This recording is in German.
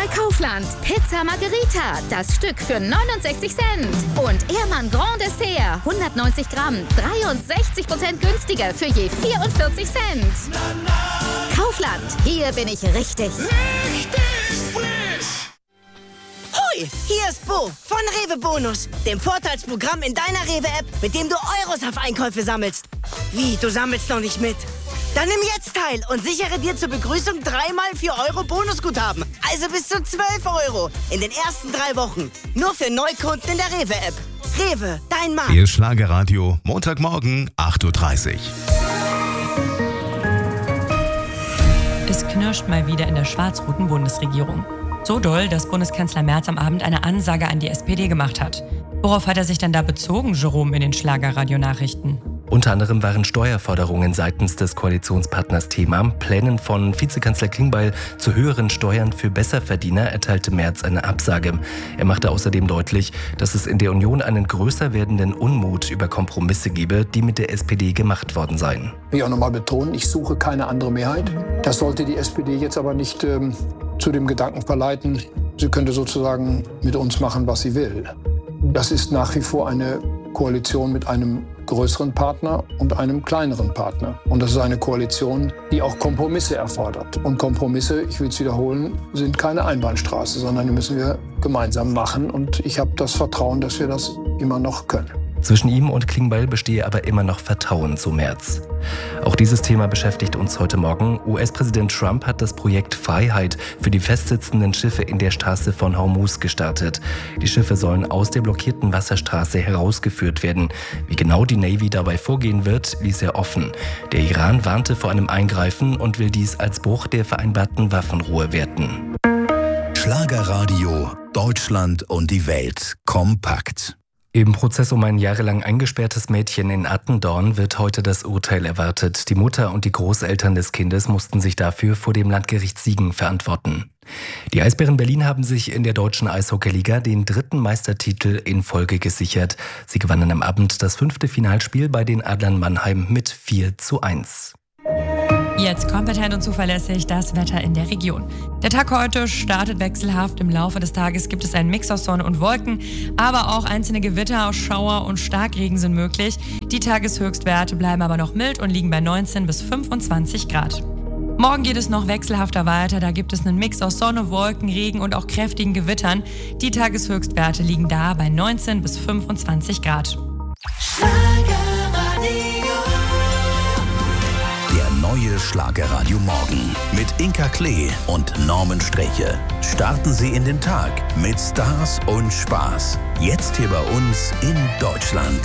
bei Kaufland. Pizza Margherita, das Stück für 69 Cent. Und Ehrmann Grand Dessert, 190 Gramm, 63% günstiger für je 44 Cent. Kaufland, hier bin ich richtig. Hoi, hier ist Bo von Rewe Bonus, dem Vorteilsprogramm in deiner Rewe-App, mit dem du Euros auf Einkäufe sammelst. Wie, du sammelst noch nicht mit? Dann nimm jetzt teil und sichere dir zur Begrüßung 3x 4 Euro Bonusguthaben. Also bis zu 12 Euro in den ersten 3 Wochen. Nur für Neukunden in der Rewe-App. Rewe, dein Markt. Ihr Schlagerradio, Montagmorgen, 8.30 Uhr. Es knirscht mal wieder in der schwarz-roten Bundesregierung. So doll, dass Bundeskanzler Merz am Abend eine Ansage an die SPD gemacht hat. Worauf hat er sich denn da bezogen, Jerome, in den Schlagerradio-Nachrichten? Unter anderem waren Steuerforderungen seitens des Koalitionspartners Thema. Plänen von Vizekanzler Klingbeil zu höheren Steuern für Besserverdiener erteilte Merz eine Absage. Er machte außerdem deutlich, dass es in der Union einen größer werdenden Unmut über Kompromisse gebe, die mit der SPD gemacht worden seien. Ich will auch nochmal betonen, ich suche keine andere Mehrheit. Das sollte die SPD jetzt aber nicht zu dem Gedanken verleiten, sie könnte sozusagen mit uns machen, was sie will. Das ist nach wie vor eine Koalition mit einem größeren Partner und einem kleineren Partner. Und das ist eine Koalition, die auch Kompromisse erfordert. Und Kompromisse, ich will es wiederholen, sind keine Einbahnstraße, sondern die müssen wir gemeinsam machen. Und ich habe das Vertrauen, dass wir das immer noch können. Zwischen ihm und Klingbeil bestehe aber immer noch Vertrauen zu Merz. Auch dieses Thema beschäftigt uns heute Morgen. US-Präsident Trump hat das Projekt Freiheit für die festsitzenden Schiffe in der Straße von Hormuz gestartet. Die Schiffe sollen aus der blockierten Wasserstraße herausgeführt werden. Wie genau die Navy dabei vorgehen wird, ließ er offen. Der Iran warnte vor einem Eingreifen und will dies als Bruch der vereinbarten Waffenruhe werten. Schlagerradio, Deutschland und die Welt kompakt. Im Prozess um ein jahrelang eingesperrtes Mädchen in Attendorn wird heute das Urteil erwartet. Die Mutter und die Großeltern des Kindes mussten sich dafür vor dem Landgericht Siegen verantworten. Die Eisbären Berlin haben sich in der deutschen Eishockeyliga den 3. Meistertitel in Folge gesichert. Sie gewannen am Abend das 5. Finalspiel bei den Adlern Mannheim mit 4:1. Jetzt kompetent und zuverlässig das Wetter in der Region. Der Tag heute startet wechselhaft. Im Laufe des Tages gibt es einen Mix aus Sonne und Wolken, aber auch einzelne Gewitter, Schauer und Starkregen sind möglich. Die Tageshöchstwerte bleiben aber noch mild und liegen bei 19 bis 25 Grad. Morgen geht es noch wechselhafter weiter. Da gibt es einen Mix aus Sonne, Wolken, Regen und auch kräftigen Gewittern. Die Tageshöchstwerte liegen da bei 19 bis 25 Grad. Neue Schlagerradio Morgen mit Inka Klee und Norman Streche. Starten Sie in den Tag mit Stars und Spaß. Jetzt hier bei uns in Deutschland.